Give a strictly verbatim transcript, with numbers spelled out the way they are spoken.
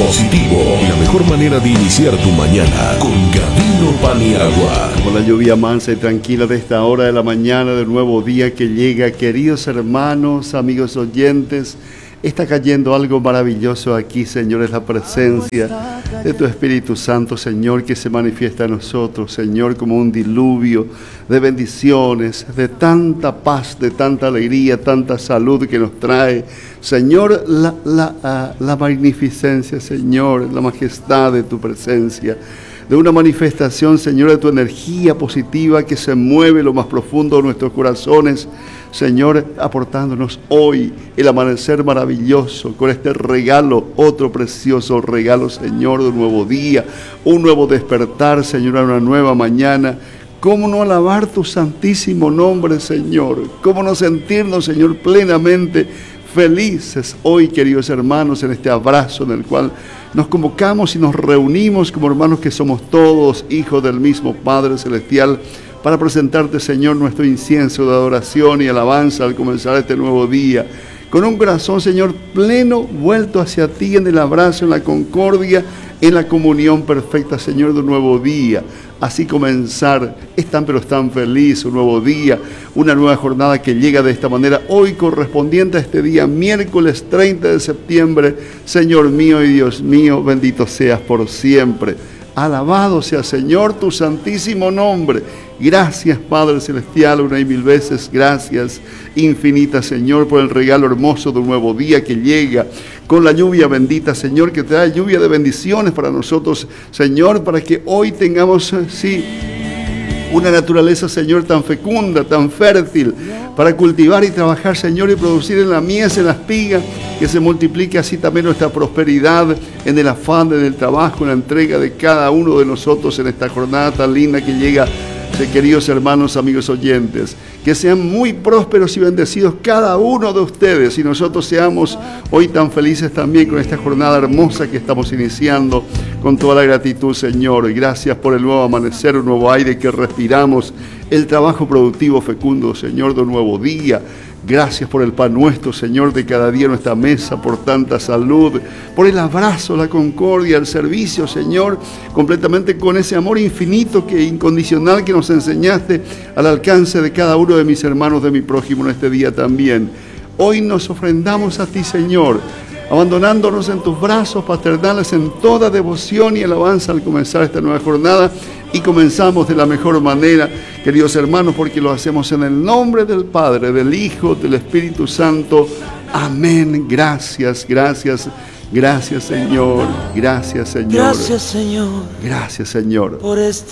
positivo, la mejor manera de iniciar tu mañana con Gavino Paniagua. Como la lluvia mansa y tranquila de esta hora de la mañana del nuevo día que llega, queridos hermanos, amigos oyentes, está cayendo algo maravilloso aquí, Señor, es la presencia de tu Espíritu Santo, Señor, que se manifiesta en nosotros, Señor, como un diluvio de bendiciones, de tanta paz, de tanta alegría, tanta salud que nos trae, Señor, la, la, uh, la magnificencia, Señor, la majestad de tu presencia, de una manifestación, Señor, de tu energía positiva que se mueve lo más profundo de nuestros corazones, Señor, aportándonos hoy el amanecer maravilloso con este regalo, otro precioso regalo, Señor, de un nuevo día, un nuevo despertar, Señor, a una nueva mañana. ¿Cómo no alabar tu santísimo nombre, Señor? ¿Cómo no sentirnos, Señor, plenamente felices hoy, queridos hermanos, en este abrazo en el cual nos convocamos y nos reunimos como hermanos que somos todos hijos del mismo Padre Celestial, para presentarte, Señor, nuestro incienso de adoración y alabanza al comenzar este nuevo día, con un corazón, Señor, pleno, vuelto hacia ti en el abrazo, en la concordia, en la comunión perfecta, Señor, de un nuevo día. Así comenzar, es tan pero es tan feliz, un nuevo día, una nueva jornada que llega de esta manera, hoy correspondiente a este día, miércoles treinta de septiembre, Señor mío y Dios mío, bendito seas por siempre. Alabado sea, Señor, tu santísimo nombre. Gracias, Padre Celestial, una y mil veces. Gracias infinitas, Señor, por el regalo hermoso de un nuevo día que llega con la lluvia bendita, Señor, que trae lluvia de bendiciones para nosotros, Señor, para que hoy tengamos, sí, una naturaleza, Señor, tan fecunda, tan fértil, para cultivar y trabajar, Señor, y producir en la mies, en la espiga, que se multiplique así también nuestra prosperidad en el afán, en el trabajo, en la entrega de cada uno de nosotros en esta jornada tan linda que llega, queridos hermanos, amigos oyentes. Que sean muy prósperos y bendecidos cada uno de ustedes y nosotros seamos hoy tan felices también con esta jornada hermosa que estamos iniciando con toda la gratitud, Señor. Gracias por el nuevo amanecer, un nuevo aire que respiramos, el trabajo productivo fecundo, Señor, de un nuevo día. Gracias por el pan nuestro, Señor, de cada día en nuestra mesa, por tanta salud, por el abrazo, la concordia, el servicio, Señor, completamente con ese amor infinito, que incondicional que nos enseñaste al alcance de cada uno de mis hermanos, de mi prójimo en este día también. Hoy nos ofrendamos a ti, Señor, abandonándonos en tus brazos paternales en toda devoción y alabanza al comenzar esta nueva jornada. Y comenzamos de la mejor manera, queridos hermanos, porque lo hacemos en el nombre del Padre, del Hijo, del Espíritu Santo. Amén. Gracias, gracias, gracias, Señor. Gracias, Señor. Gracias, Señor. Gracias, Señor. Por este